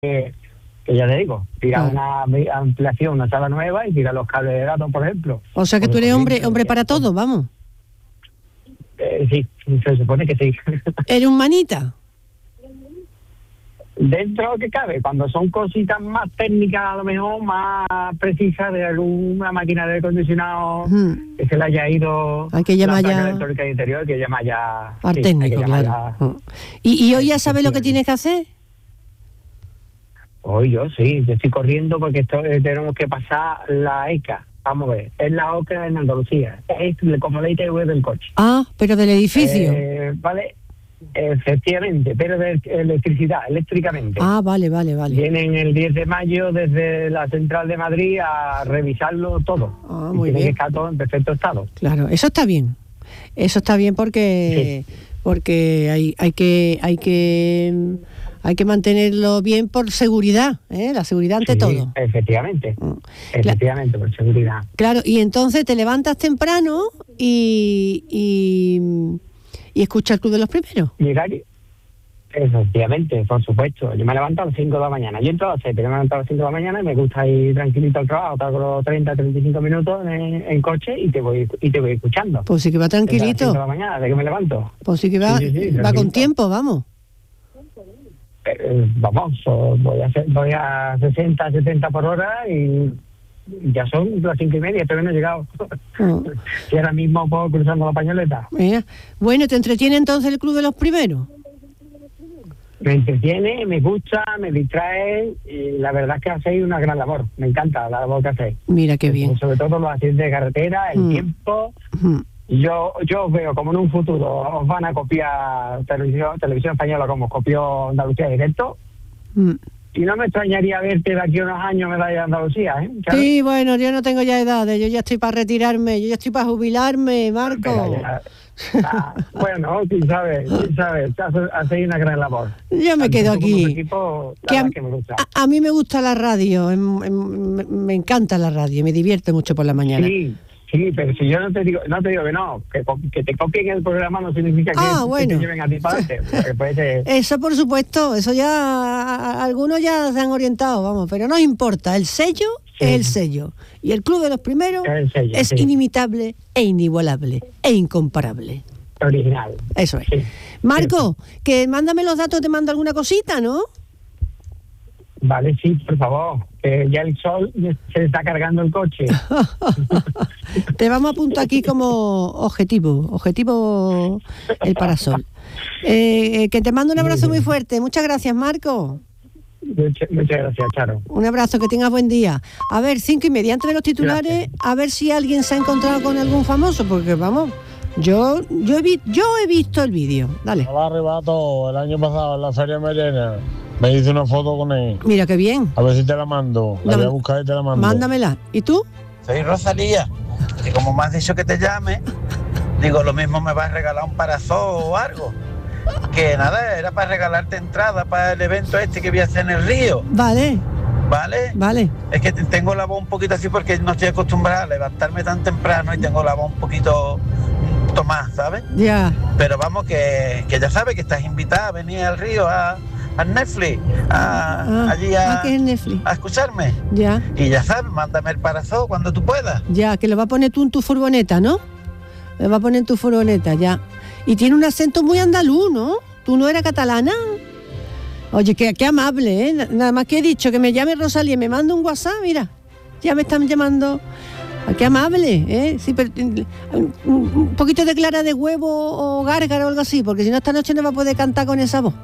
que ya te digo, tira una ampliación, una sala nueva y tira los cables de datos, por ejemplo. O sea que tú eres hombre para todo, vamos. Sí, se supone que sí. ¿Eres un manita? Dentro de lo que cabe, cuando son cositas más técnicas, a lo mejor más precisas de alguna máquina de aire acondicionado que se le haya ido hay que llamar la placa ya electrónica interior, que llama ya al técnico, claro. ¿Y hoy ya sabes lo que tienes que hacer? Hoy yo estoy corriendo porque tenemos que pasar la ECA. Vamos a ver, es la OCA en Andalucía, es como la ITV del coche. Ah, pero del edificio. Vale, efectivamente, pero de electricidad, eléctricamente. Ah, vale. Vienen el 10 de mayo desde la central de Madrid a revisarlo todo. Ah, muy bien. bien. Que está todo en perfecto estado. Claro, eso está bien. Eso está bien porque hay que mantenerlo bien por seguridad, la seguridad ante todo. Efectivamente, por seguridad. Claro, y entonces te levantas temprano y escuchas el Club de los Primeros. Llegar, efectivamente, por supuesto. Yo me levanto a las 5 de la mañana. Yo entro a las 7, me levanto a las 5 de la mañana y me gusta ir tranquilito al trabajo, tardo 30-35 minutos en coche y te voy escuchando. Pues sí que va tranquilito. A las 5 de la mañana, de que me levanto. Pues sí que va, va con tiempo, vamos. Voy a 60-70 por hora y ya son las 5:30, todavía no he llegado. Y ahora mismo puedo cruzando la Pañoleta. Mira. Bueno, ¿te entretiene entonces el Club de los Primeros? Me entretiene, me gusta, me distrae y la verdad es que hacéis una gran labor. Me encanta la labor que hacéis. Mira qué bien. Sobre todo los accidentes de carretera, el tiempo. Yo os veo como en un futuro os van a copiar televisión española como copió Andalucía Directo. Y no me extrañaría verte de aquí a unos años medalla de Andalucía, ¿eh? Sí, bueno, yo no tengo ya edad, yo ya estoy para retirarme, yo ya estoy para jubilarme, Marco. Bueno, quién sabe, hacéis una gran labor. Yo me quedo aquí. Equipo, que me gusta. A mí me gusta la radio, me encanta la radio, me divierte mucho por la mañana. Sí, pero si yo no te digo que no, que te copien el programa no significa que te lleven a ti para adelante. Eso por supuesto, eso ya algunos ya se han orientado, vamos, pero no importa, el sello es el sello. Y el Club de los Primeros es inimitable e inigualable e incomparable. Original. Eso es. Sí. Marco, que mándame los datos, te mando alguna cosita, ¿no? Vale, sí, por favor, que ya el sol se está cargando el coche. Te vamos a apuntar aquí como objetivo el parasol. Que te mando un abrazo muy fuerte. Muchas gracias, Marco. Muchas gracias, Charo. Un abrazo, que tengas buen día. A ver, 5:30, antes de los titulares, gracias. A ver si alguien se ha encontrado con algún famoso, porque vamos, yo he visto el vídeo. Dale. Hola, Arrebato, el año pasado en la Feria Merena me hice una foto con él. Mira qué bien. A ver si te la mando. La voy a buscar y te la mando. Mándamela. ¿Y tú? Soy Rosalía. Y como me has dicho que te llame, digo, lo mismo me vas a regalar un parasol o algo. Que nada, era para regalarte entrada para el evento este que voy a hacer en el río. Vale. Es que tengo la voz un poquito así porque no estoy acostumbrada a levantarme tan temprano y tengo la voz un poquito más, ¿sabes? Ya. Pero vamos, que ya sabes que estás invitada a venir al río a Netflix, allí a escucharme. Ya. Y ya sabes, mándame el parasol cuando tú puedas. Ya, que lo va a poner tú en tu furgoneta, ¿no? Lo va a poner en tu furgoneta, ya. Y tiene un acento muy andaluz, ¿no? ¿Tú no eras catalana? Oye, qué amable, ¿eh? Nada más que he dicho que me llame Rosalía y me manda un WhatsApp, mira. Ya me están llamando. Qué amable, ¿eh? Sí, pero un poquito de clara de huevo o gárgara o algo así, porque si no esta noche no va a poder cantar con esa voz.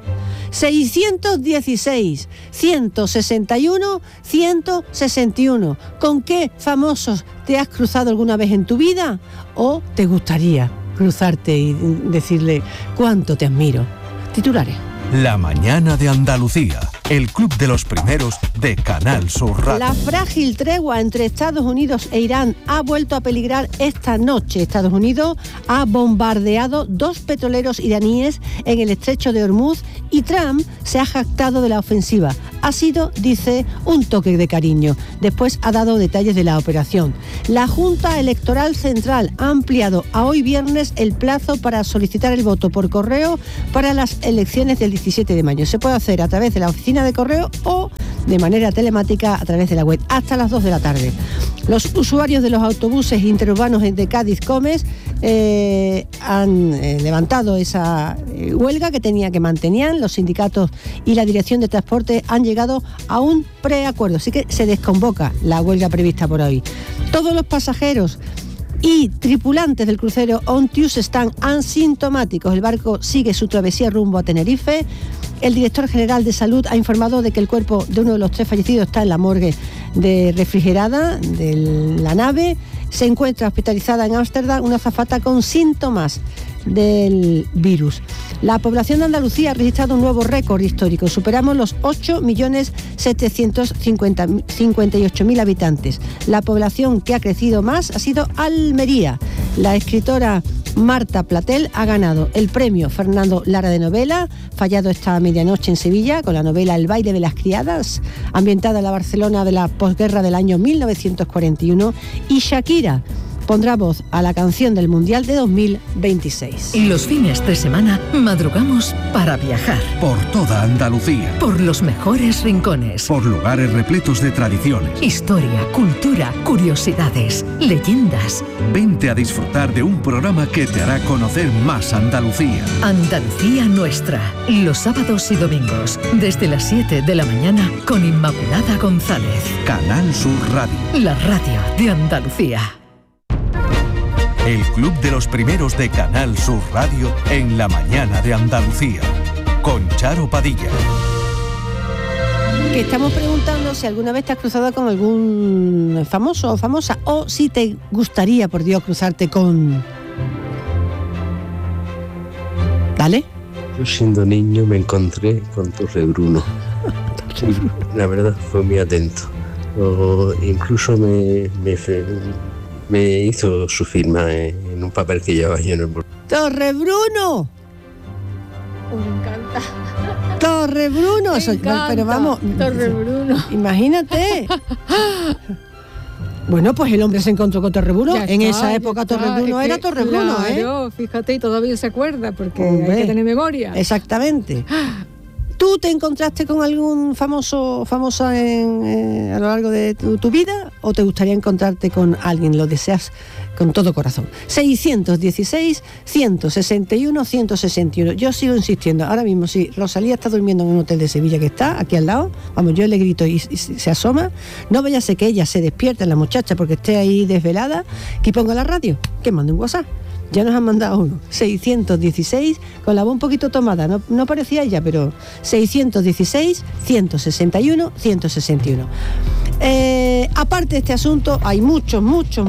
616 161 161. ¿Con qué famosos te has cruzado alguna vez en tu vida? ¿O te gustaría cruzarte y decirle cuánto te admiro? Titulares. La mañana de Andalucía, el Club de los Primeros de Canal Sur Radio. La frágil tregua entre Estados Unidos e Irán ha vuelto a peligrar esta noche. Estados Unidos ha bombardeado 2 petroleros iraníes en el estrecho de Hormuz y Trump se ha jactado de la ofensiva. Ha sido, dice, un toque de cariño. Después ha dado detalles de la operación. La Junta Electoral Central ha ampliado a hoy viernes el plazo para solicitar el voto por correo para las elecciones del 17 de mayo. Se puede hacer a través de la oficina de correo o de manera telemática a través de la web, hasta las 2 de la tarde. Los usuarios de los autobuses interurbanos de Cádiz-Comes han levantado esa huelga que mantenían. Los sindicatos y la Dirección de Transporte han llegado a un preacuerdo, así que se desconvoca la huelga prevista por hoy. Todos los pasajeros y tripulantes del crucero Ontius están asintomáticos. El barco sigue su travesía rumbo a Tenerife. El director general de Salud ha informado de que el cuerpo de uno de los 3 fallecidos está en la morgue refrigerada de la nave. Se encuentra hospitalizada en Ámsterdam una azafata con síntomas del virus. La población de Andalucía ha registrado un nuevo récord histórico. Superamos los 8.758.000 habitantes. La población que ha crecido más ha sido Almería. La escritora Marta Platel ha ganado el premio Fernando Lara de novela, fallado esta medianoche en Sevilla, con la novela El baile de las criadas, ambientada en la Barcelona de la posguerra del año 1941, y Shakira pondrá voz a la canción del Mundial de 2026. Y los fines de semana madrugamos para viajar. Por toda Andalucía. Por los mejores rincones. Por lugares repletos de tradiciones. Historia, cultura, curiosidades, leyendas. Vente a disfrutar de un programa que te hará conocer más Andalucía. Andalucía Nuestra. Los sábados y domingos, desde las 7 de la mañana, con Inmaculada González. Canal Sur Radio. La radio de Andalucía. El Club de los Primeros de Canal Sur Radio en la mañana de Andalucía, con Charo Padilla. Que estamos preguntando si alguna vez te has cruzado con algún famoso o famosa, o si te gustaría, por Dios, cruzarte con... ¿Dale? Yo siendo niño me encontré con Torrebruno. La verdad fue muy atento. Incluso me hizo su firma en un papel que llevaba yo en el bolsillo. ¡Torrebruno! Me encanta. ¡Torrebruno! Pero vamos, Torrebruno. Imagínate. Bueno, pues el hombre se encontró con Torrebruno. En esa época Torrebruno era Torrebruno, claro, fíjate, y todavía se acuerda, porque hay que tener memoria. Exactamente. ¿Tú te encontraste con algún famosa a lo largo de tu vida, o te gustaría encontrarte con alguien? Lo deseas con todo corazón. 616-161-161. Yo sigo insistiendo. Ahora mismo, si Rosalía está durmiendo en un hotel de Sevilla que está aquí al lado, vamos, yo le grito y se asoma, no vaya a ser que ella se despierte, la muchacha, porque esté ahí desvelada, que ponga la radio, que mande un WhatsApp. Ya nos han mandado uno, 616, con la voz un poquito tomada, no parecía ella, pero 616-161-161. Aparte de este asunto, hay muchos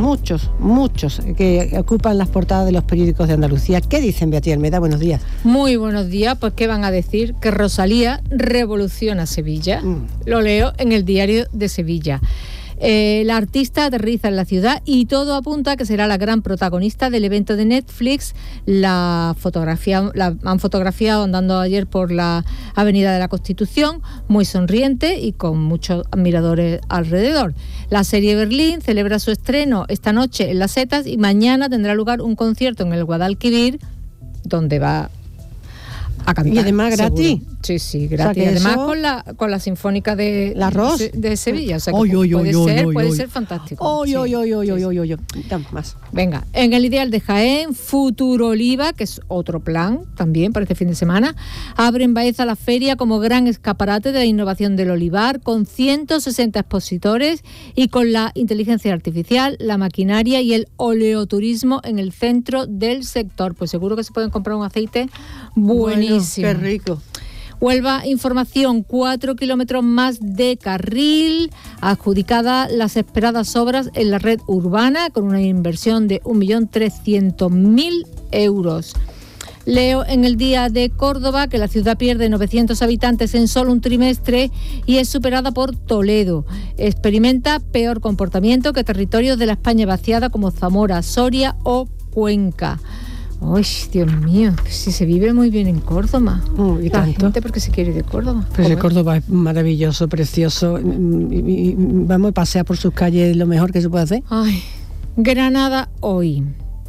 que ocupan las portadas de los periódicos de Andalucía. ¿Qué dicen, Beatriz Almeda? Buenos días. Muy buenos días. Pues ¿qué van a decir? Que Rosalía revoluciona Sevilla. Lo leo en el Diario de Sevilla. La artista aterriza en la ciudad y todo apunta a que será la gran protagonista del evento de Netflix. La han fotografiado andando ayer por la Avenida de la Constitución, muy sonriente y con muchos admiradores alrededor. La serie Berlín celebra su estreno esta noche en Las Setas y mañana tendrá lugar un concierto en el Guadalquivir, donde va a cantar. Y además gratis. Sí, gratis. O sea, además con la Sinfónica de Sevilla. O sea, puede ser fantástico. Más. Venga, en el Ideal de Jaén, Futuro Oliva, que es otro plan también para este fin de semana, abre en Baeza la feria como gran escaparate de la innovación del olivar, con 160 expositores y con la inteligencia artificial, la maquinaria y el oleoturismo en el centro del sector. Pues seguro que se pueden comprar un aceite buenísimo. Bueno, qué rico. Huelva Información, 4 kilómetros más de carril, adjudicada las esperadas obras en la red urbana con una inversión de 1.300.000 euros. Leo en el Día de Córdoba que la ciudad pierde 900 habitantes en solo un trimestre y es superada por Toledo. Experimenta peor comportamiento que territorios de la España vaciada como Zamora, Soria o Cuenca. Uy, Dios mío, si se vive muy bien en Córdoba. ¿Y la tanto? gente porque se quiere ir de Córdoba. Pues el Córdoba es maravilloso, precioso. Y vamos a pasear por sus calles, lo mejor que se puede hacer. Ay, Granada hoy.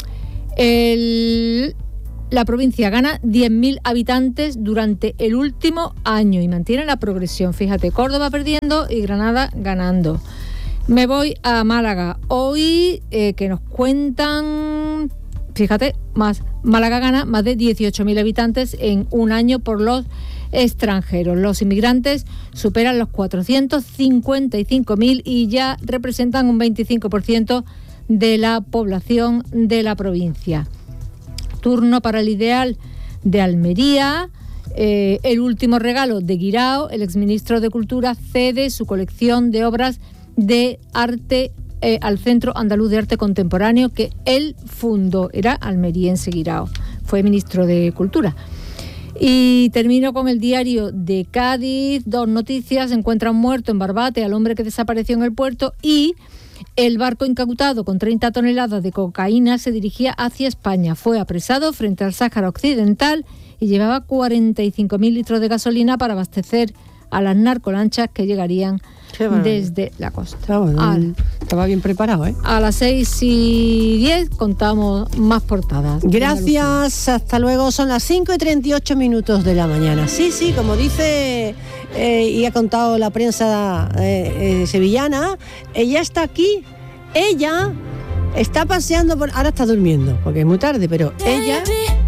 La provincia gana 10.000 habitantes durante el último año y mantiene la progresión. Fíjate, Córdoba perdiendo y Granada ganando. Me voy a Málaga. Hoy que nos cuentan, fíjate, Málaga gana más de 18.000 habitantes en un año por los extranjeros. Los inmigrantes superan los 455.000 y ya representan un 25% de la población de la provincia. Turno para el Ideal de Almería. El último regalo de Guirao, el exministro de Cultura, cede su colección de obras de arte al Centro Andaluz de Arte Contemporáneo que él fundó. Era almeriense Guirao, fue ministro de Cultura. Y termino con el Diario de Cádiz. 2 noticias: encuentran muerto en Barbate al hombre que desapareció en el puerto y el barco incautado con 30 toneladas de cocaína se dirigía hacia España. Fue apresado frente al Sáhara Occidental y llevaba 45.000 litros de gasolina para abastecer a las narcolanchas que llegarían desde la costa. Estaba bien preparado, ¿eh? A las 6:10 contamos más portadas. Gracias, hasta luego. Son las 5:38 de la mañana. Sí, como dice y ha contado la prensa sevillana, ella está aquí. Ella está paseando ahora está durmiendo, porque es muy tarde, pero ella